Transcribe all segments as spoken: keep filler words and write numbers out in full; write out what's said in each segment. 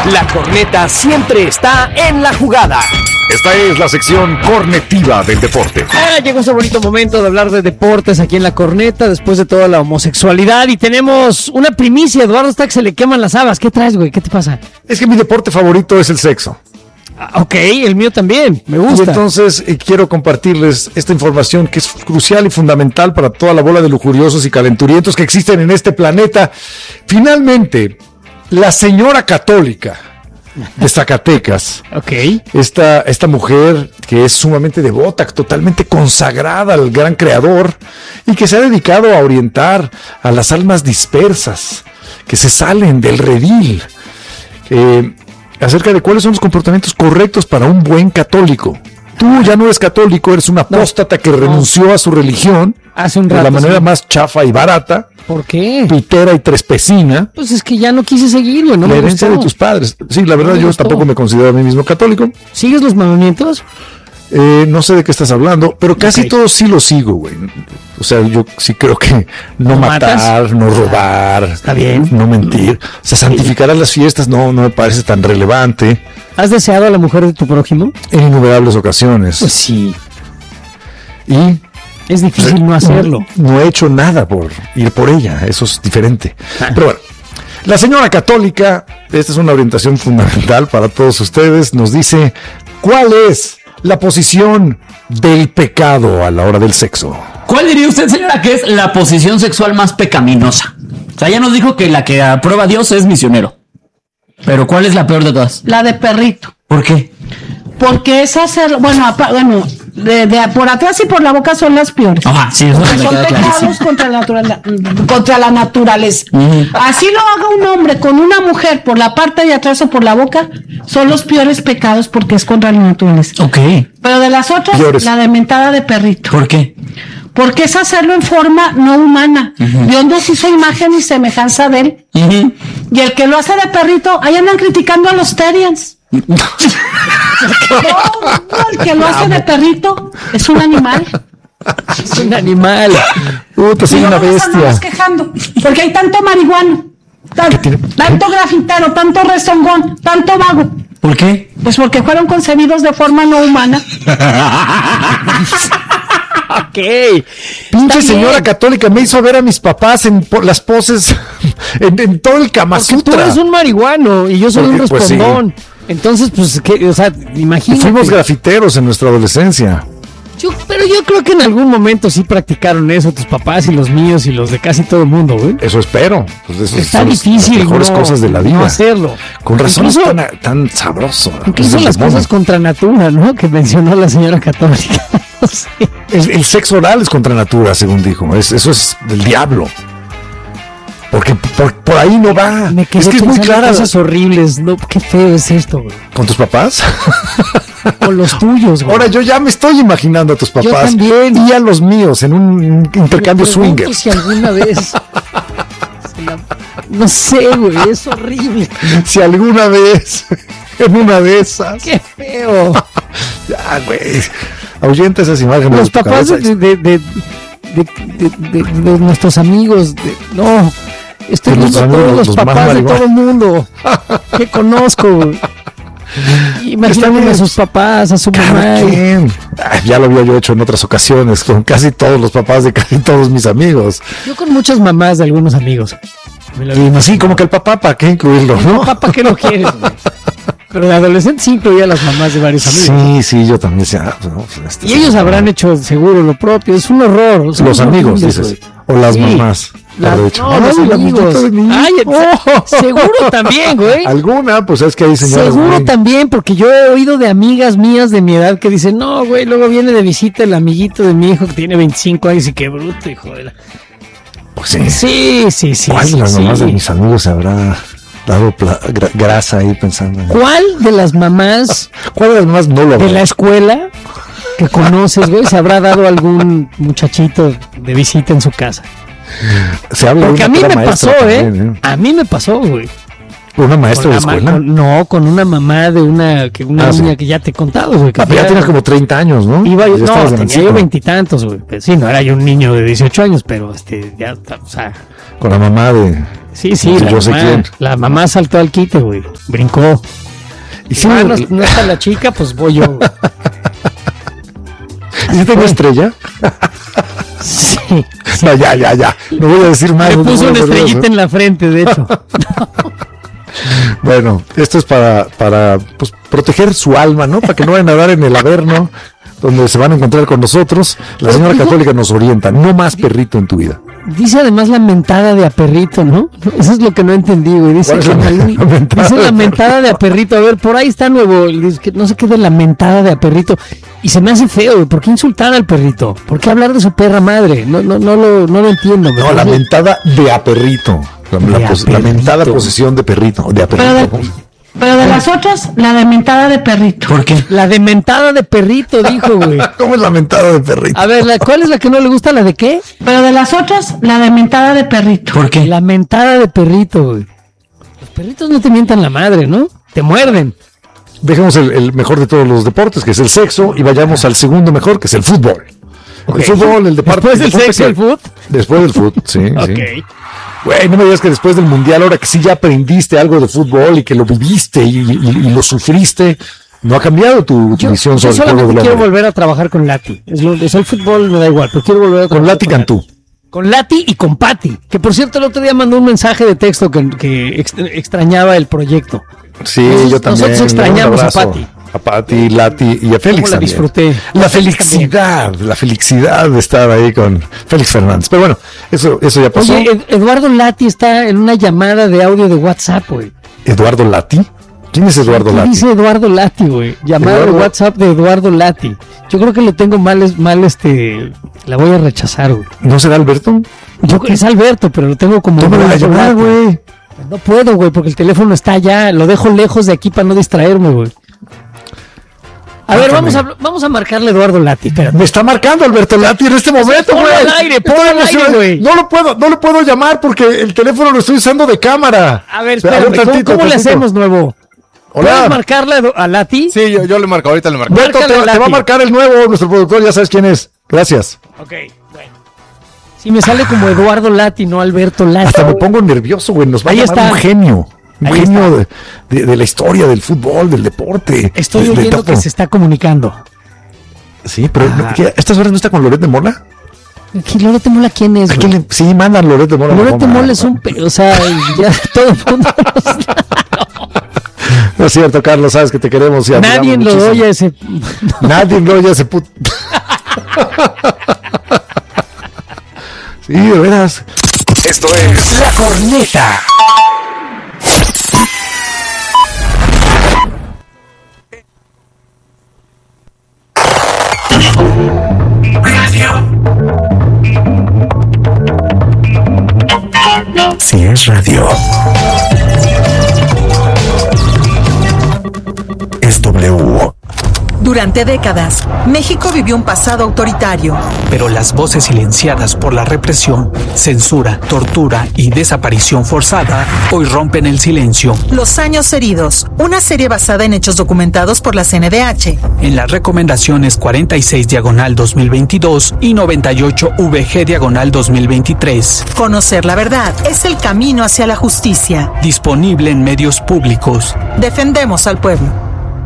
La corneta siempre está en la jugada. Esta es la sección cornetiva del deporte. Ah, llegó ese bonito momento de hablar de deportes aquí en La Corneta después de toda la homosexualidad y tenemos una primicia. Eduardo está que se le queman las habas. ¿Qué traes, güey? ¿Qué te pasa? Es que mi deporte favorito es el sexo. Ah, ok, el mío también, me gusta. Y entonces eh, quiero compartirles esta información que es crucial y fundamental para toda la bola de lujuriosos y calenturientos que existen en este planeta. Finalmente, la señora católica de Zacatecas, okay. esta, esta mujer que es sumamente devota, totalmente consagrada al gran creador y que se ha dedicado a orientar a las almas dispersas que se salen del redil, eh, acerca de cuáles son los comportamientos correctos para un buen católico. Tú ya no eres católico, eres una apóstata no, que renunció no. a su religión hace un rato, de la manera sí. más chafa y barata. ¿Por qué? Tuitera y trespecina. Pues es que ya no quise seguir, güey. No la me herencia gustó. de tus padres. Sí, la verdad, no yo gustó. Tampoco me considero a mí mismo católico. ¿Sigues los mandamientos? Eh, no sé de qué estás hablando, pero casi okay. todos sí los sigo, güey. O sea, yo sí creo que no, ¿No matar, matas? no robar, está bien, no mentir. O sea, santificar a las fiestas no, no me parece tan relevante. ¿Has deseado a la mujer de tu prójimo? En innumerables ocasiones. Pues sí. Y es difícil pues, no hacerlo. No, no he hecho nada por ir por ella, eso es diferente. Ah. Pero bueno, la señora católica, esta es una orientación fundamental para todos ustedes, nos dice cuál es la posición del pecado a la hora del sexo. ¿Cuál diría usted, señora, que es la posición sexual más pecaminosa? O sea, ya nos dijo que la que aprueba a Dios es misionero. Pero ¿cuál es la peor de todas? La de perrito. ¿Por qué? Porque es hacer, bueno, bueno, de, de por atrás y por la boca son las peores. Ajá, sí, eso me son queda pecados contra la, natural, contra la naturaleza. Uh-huh. Así lo haga un hombre con una mujer por la parte de atrás o por la boca, son los peores pecados porque es contra la naturaleza. Ok. Pero de las otras, peores. La de mentada de perrito. ¿Por qué? Porque es hacerlo en forma no humana. Uh-huh. Dios nos hizo imagen y semejanza de él. Uh-huh. Y el que lo hace de perrito, ahí andan criticando a los Terians. No, no, el que lo hace de perrito es un animal. Es un animal. Puta, soy una bestia. Quejando porque hay tanto marihuano, tanto, tanto grafitero, tanto rezongón, tanto vago. ¿Por qué? Pues porque fueron concebidos de forma no humana. Ok. Pinche señora católica me hizo ver a mis papás en po- las poses en, en todo el Kama Sutra. Tú eres un marihuano y yo soy porque, un respondón. Pues sí. Entonces, pues, ¿qué? O sea, imagínate. Fuimos grafiteros en nuestra adolescencia. Yo, pero yo creo que en algún momento sí practicaron eso tus papás y los míos y los de casi todo el mundo, güey. Eso espero. Pues eso Está son difícil las mejores no, cosas de la vida. No hacerlo. Con razón es incluso, tan, tan sabroso. Incluso las demonio. Cosas contra natura, ¿no? Que mencionó la señora católica. No sé. el, el sexo oral es contra natura, según dijo. Es, eso es del diablo. Porque por, por ahí no va. Me quedé es que es muy clara. Cosas horribles. No, qué feo es esto, güey. ¿Con tus papás? Con los tuyos, güey. Ahora yo ya me estoy imaginando a tus papás. Yo también. Y a los míos en un intercambio swinger. Si alguna vez. si la, no sé, güey. Es horrible. Si alguna vez. En una de esas. Qué feo. Ya, güey. Ahuyenta esas imágenes. Los papás de de de, de, de, de, de, de nuestros amigos. De, no. Estoy viendo a todos los, los papás de todo el mundo que conozco. Imagínate a sus papás, a su mamá. Ay, ya lo había yo hecho en otras ocasiones con casi todos los papás de casi todos mis amigos. Yo con muchas mamás de algunos amigos. Me lo vi así, como que el papá, ¿para qué incluirlo? El ¿no? papá, ¿para qué lo quieres? Pero el adolescente sí incluía a las mamás de varios amigos. Sí, sí, yo también. Sí, ah, no, pues este y ellos habrán hecho seguro lo propio. Es un horror. O sea, los amigos, dices. Wey. O las sí. mamás. La, no, no, los Ay, amigos. Ay, oh, seguro también, güey. Alguna, pues es que hay señoras. Seguro güey. también, porque yo he oído de amigas mías de mi edad que dicen, no, güey, luego viene de visita el amiguito de mi hijo que tiene veinticinco años y qué bruto, hijo de la... Pues sí. Sí, sí, sí. ¿Cuál sí, de las sí. mamás de mis amigos se habrá dado pla- gra- grasa ahí pensando? En... ¿Cuál de las mamás? ¿Cuál de las mamás no lo habrá? De la escuela que conoces, güey, se habrá dado algún muchachito de visita en su casa. Se habla Porque de a mí me pasó, también, ¿eh? A mí me pasó, güey. ¿Una maestra de escuela? Con, no, con una mamá de una, que una ah, niña sí. que ya te he contado, güey. Ah, ya tienes como treinta años, ¿no? Iba yo, no, tenía yo veintitantos, güey. Pues sí, no era yo un niño de dieciocho años, pero este, ya, o sea. Con la mamá de... Sí, sí, Sí, la, yo sé mamá, quién. la mamá saltó al quite, güey. Brincó. Y Si sí, no, no, ¿y no está la chica, pues voy yo. güey. si tengo estrella? Sí. No, ya, ya, ya. No voy a decir más. Le no puso voy a una hacer estrellita eso. en la frente, de hecho. Bueno, esto es para, para pues, proteger su alma, ¿no? Para que no vayan a dar en el Averno, donde se van a encontrar con nosotros. La señora católica nos orienta. No más perrito en tu vida. Dice además la mentada de a perrito, ¿no? Eso es lo que no entendí, güey. Dice, ¿Cuál es la que men- la mentada dice de la mentada de a perrito. A ver, por ahí está nuevo. Dice que no sé qué de la mentada de a perrito. Y se me hace feo, güey. ¿Por qué insultar al perrito? ¿Por qué hablar de su perra madre? No, no, no lo, no lo entiendo. No, la mentada de a perrito. La, la De a pos- la perrito. mentada posesión de perrito. De a Pero perrito. de, pero de las otras, la de mentada de perrito. ¿Por qué? La de mentada de perrito, dijo, güey. ¿Cómo es la mentada de perrito? A ver, ¿la, ¿cuál es la que no le gusta? ¿La de qué? Pero de las otras, la de mentada de perrito. ¿Por qué? La mentada de perrito, güey. Los perritos no te mientan la madre, ¿no? Te muerden. Dejemos el, el mejor de todos los deportes, que es el sexo, y vayamos al segundo mejor, que es el fútbol. Ok. El fútbol, el deporte. Después del el deporte sexo, que- el fútbol. Después del fútbol, sí, sí. Ok. Güey, no me digas que después del mundial, ahora que sí ya aprendiste algo de fútbol y que lo viviste y, y- y lo sufriste, no ha cambiado tu, tu Yo, visión yo sobre el juego solamente del quiero hombre. volver a trabajar con Lati. Es lo, es el fútbol me da igual, pero quiero volver a Con trabajar Lati Cantú. Con Lati y con Patti, que por cierto el otro día mandó un mensaje de texto que, que extra- extrañaba el proyecto. Sí, Nosotros- yo también. nosotros extrañamos Un a abrazo Pati. A Pati, Lati y a Félix la también. disfruté. La A Félix felicidad, la felicidad de estar ahí con Félix Fernández. Pero bueno, eso, eso ya pasó. Oye, Ed- Eduardo Lati está en una llamada de audio de WhatsApp, güey. Eduardo Lati. ¿Quién es Eduardo ¿Qué Lati? dice Eduardo Lati, güey? Llamada Eduardo- de WhatsApp de Eduardo Lati. Yo creo que lo tengo mal, es- mal, este, la voy a rechazar, güey. ¿No será Alberto? Yo, es Alberto, pero lo tengo como Tómale la Eduardo llamada, Lati. güey. No puedo, güey, porque el teléfono está allá. Lo dejo lejos de aquí para no distraerme, güey. A ver, vamos a, vamos a marcarle a Eduardo Lati, espérate. Me está marcando Alberto Lati en este momento, Ponlo güey. al aire, ponlo Estoy al aire, emocionado. güey. No lo puedo, no lo puedo llamar porque el teléfono lo estoy usando de cámara. A ver, O sea, espérame, ¿cómo, tantito, cómo le tantito. hacemos, nuevo? Hola. ¿Puedes marcarle a, Edu- a Lati? Sí, yo, yo le marco, ahorita le marco. Alberto, te, Márcale a te va a Lati. marcar el nuevo, nuestro productor, ya sabes quién es. Gracias. Ok, bueno. Si me sale como Eduardo Lati, no Alberto Lati. Hasta me pongo nervioso, güey. Nos va Ahí a llamar está. un genio. Un Ahí genio de, de- de la historia del fútbol, del deporte. Estoy de- de oyendo todo. que se está comunicando. Sí, pero no, ¿qué? ¿A estas horas no está con Loret de Mola? ¿Qué Loret Mola quién es, ¿A quién güey? le- Sí, mandan Loret de Mola. Loret no, Mola no, es no. un... pe- O sea, ya todo el mundo... No es cierto, Carlos, sabes que te queremos. y Nadie admiramos lo muchísimo. oye ese... Nadie lo oye ese put... Sí, de veras. Esto es La Corneta. Si es radio, es W. Durante décadas, México vivió un pasado autoritario. Pero las voces silenciadas por la represión, censura, tortura y desaparición forzada hoy rompen el silencio. Los años heridos, una serie basada en hechos documentados por la C N D H. En las recomendaciones cuarenta y seis diagonal dos mil veintidós y noventa y ocho V G diagonal dos mil veintitrés. Conocer la verdad es el camino hacia la justicia. Disponible en medios públicos. Defendemos al pueblo.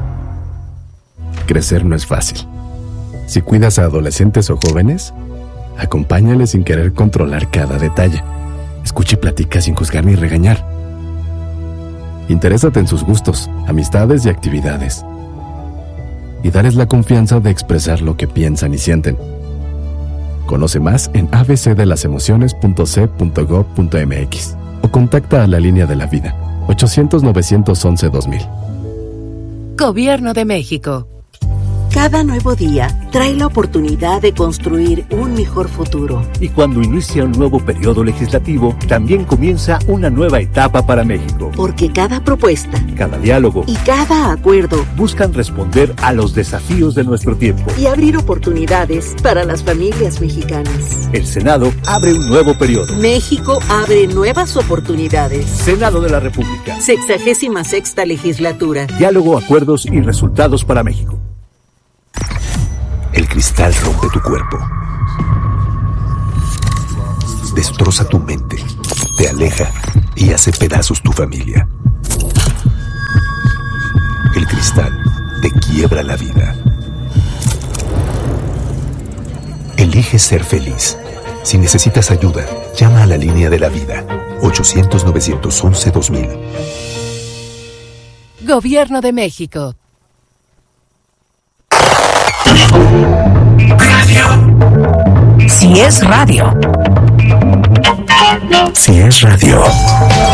Crecer no es fácil. Si cuidas a adolescentes o jóvenes, acompáñales sin querer controlar cada detalle. Escucha y platica sin juzgar ni regañar. Interésate en sus gustos, amistades y actividades. Y dales la confianza de expresar lo que piensan y sienten. Conoce más en a b c de las emociones punto c punto gov punto m x o contacta a la línea de la vida ochocientos novecientos once dos mil. Gobierno de México. Cada nuevo día trae la oportunidad de construir un mejor futuro. Y cuando inicia un nuevo periodo legislativo, también comienza una nueva etapa para México. Porque cada propuesta, cada diálogo y cada acuerdo buscan responder a los desafíos de nuestro tiempo y abrir oportunidades para las familias mexicanas. El Senado abre un nuevo periodo. México abre nuevas oportunidades. Senado de la República. Sexagésima sexta legislatura. Diálogo, acuerdos y resultados para México. El cristal rompe tu cuerpo, destroza tu mente, te aleja y hace pedazos tu familia. El cristal te quiebra la vida. Elige ser feliz. Si necesitas ayuda, llama a la línea de la vida. ochocientos, novecientos once, dos mil. Gobierno de México. Radio. Si es radio. Si es radio.